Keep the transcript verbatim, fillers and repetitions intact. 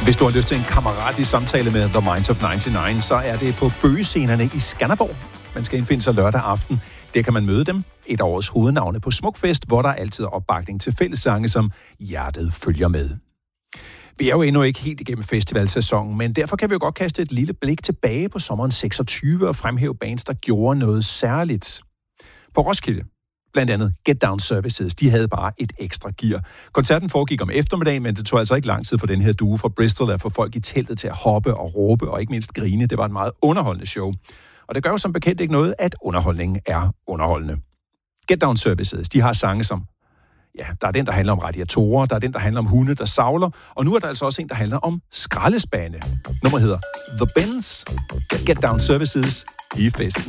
Hvis du har lyst til en kammeratlig samtale med The Minds of nioghalvfems, så er det på bøgescenerne i Skanderborg. Man skal indfinde sig lørdag aften. Der kan man møde dem. Et af årets hovednavne på Smukfest, hvor der altid er opbakning til fællessange, som Hjertet følger med. Vi er jo endnu ikke helt igennem festivalsæsonen, men derfor kan vi jo godt kaste et lille blik tilbage på sommeren seksogtyve og fremhæve bands, der gjorde noget særligt. På Roskilde, blandt andet Get Down Services, de havde bare et ekstra gear. Koncerten foregik om eftermiddagen, men det tog altså ikke lang tid for den her duo fra Bristol at få folk i teltet til at hoppe og råbe og ikke mindst grine. Det var et meget underholdende show. Og det gør jo som bekendt ikke noget, at underholdningen er underholdende. Get Down Services, de har sange som, ja, der er den, der handler om radiatorer, der er den, der handler om hunde, der savler, og nu er der altså også en, der handler om skraldespande. Nummer hedder The Bends. Get Down Services i festen.